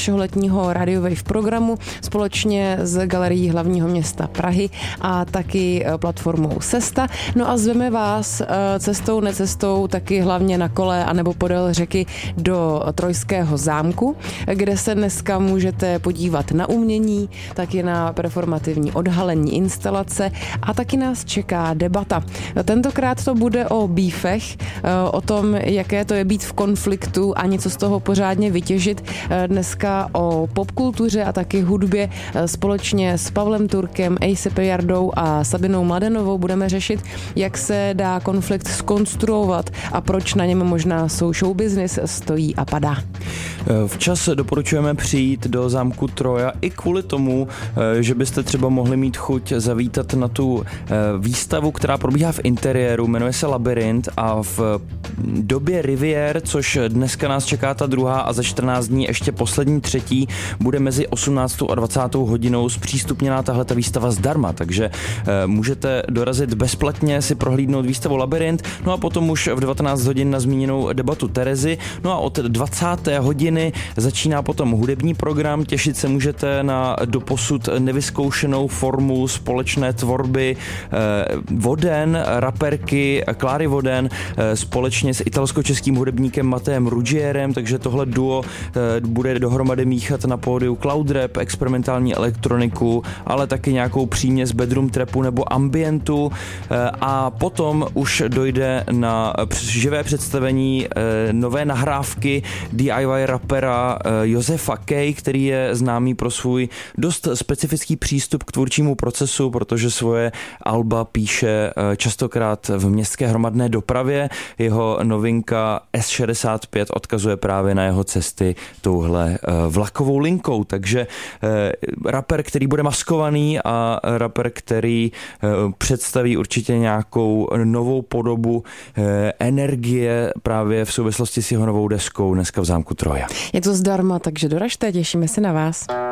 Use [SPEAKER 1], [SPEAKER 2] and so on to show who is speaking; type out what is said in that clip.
[SPEAKER 1] našeho letního Radio Wave programu společně s Galerií hlavního města Prahy a taky platformou Sesta. No a zveme vás cestou, necestou, taky hlavně na kole anebo podél řeky do Trojského zámku, kde se dneska můžete podívat na umění, taky na performativní odhalení instalace a taky nás čeká debata. Tentokrát to bude o bífech, o tom, jaké to je být v konfliktu a něco z toho pořádně vytěžit. Dneska o popkultuře a taky hudbě společně s Pavlem Turkem, A$AP Jardou a Sabinou Mladenovou budeme řešit, jak se dá konflikt zkonstruovat a proč na něm možná show business stojí a padá.
[SPEAKER 2] Včas doporučujeme přijít do zámku Troja i kvůli tomu, že byste třeba mohli mít chuť zavítat na tu výstavu, která probíhá v interiéru, jmenuje se Labyrint a v době Rivier, což dneska nás čeká ta druhá a za 14 dní ještě poslední třetí, bude mezi 18. a 20. hodinou zpřístupněná tahleta výstava zdarma, takže můžete dorazit bezplatně si prohlídnout výstavu Labyrint, no a potom už v 19 hodin na zmíněnou debatu Terezy, no a od 20. hodiny začíná potom hudební program, těšit se můžete na doposud nevyzkoušenou formu společné tvorby Voden, raperky Kláry Voden společně s italsko-českým hudebníkem Mateem Ruggierem, takže tohle duo bude dohromady míchat na pódiu cloud rap, experimentální elektroniku, ale taky nějakou příměs bedroom trapu nebo ambientu a potom už dojde na živé představení nové nahrávky DIY rapera Josefa K., který je známý pro svůj dost specifický přístup k tvůrčímu procesu, protože svoje alba píše častokrát v městské hromadné dopravě. Jeho novinka S65 odkazuje právě na jeho cesty touhle vlakovou linkou, takže rapper, který bude maskovaný a rapper, který představí určitě nějakou novou podobu energie právě v souvislosti s jeho novou deskou dneska v zámku Troja.
[SPEAKER 1] Je to zdarma, takže doražte, těšíme se na vás.